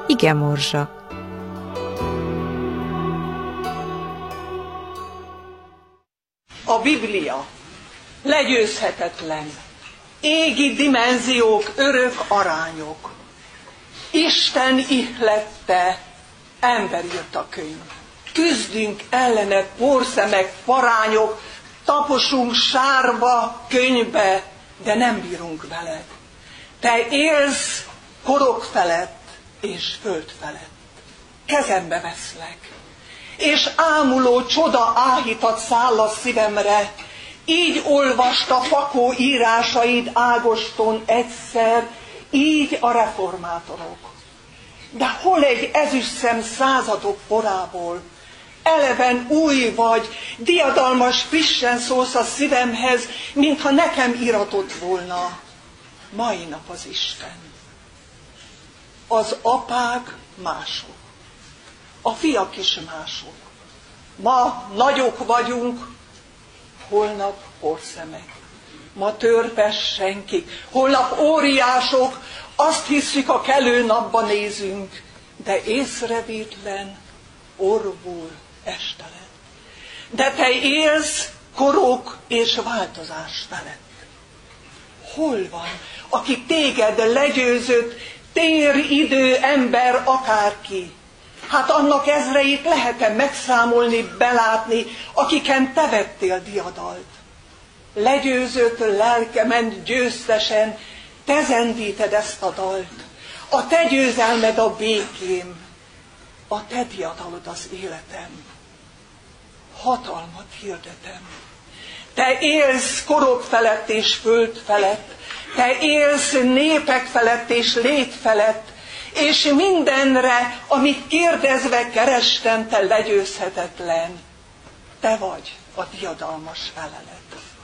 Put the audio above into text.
Ige morzsa. A Biblia legyőzhetetlen. Égi dimenziók, örök arányok. Isten ihlette, ember írt a könyv. Küzdünk ellene, porszemek, parányok, taposunk sárba, könyvbe, de nem bírunk veled. Te élsz korok felett és föld felett. Kezembe veszlek, és ámuló csoda áhítat száll a szívemre. Így olvasta Fakó írásaid Ágoston egyszer, így a reformátorok. De hol egy ezüstszem századok porából, eleven új vagy, diadalmas, frissen szólsz a szívemhez, mintha nekem iratott volna. Mai nap az Isten. Az apák mások, a fiak is mások. Ma nagyok vagyunk, holnap porszemek. Ma törpes senkik, holnap óriások, azt hiszük, a kelő napba nézünk, de észrevétlen orvul este lett. De te élsz korok és változás felett. Hol van, aki téged legyőzött, tér, idő, ember, akárki? Hát annak ezreit lehet-e megszámolni, belátni, akiken te vettél diadalt? Legyőzött lelkemen győztesen, te zendíted ezt a dalt. A te győzelmed a békém, a te diadalod az életem. Hatalmat hirdetem. Te élsz korok felett és föld felett, te élsz népek felett és lét felett, és mindenre, amit kérdezve kerestem, te legyőzhetetlen. Te vagy a diadalmas felelet.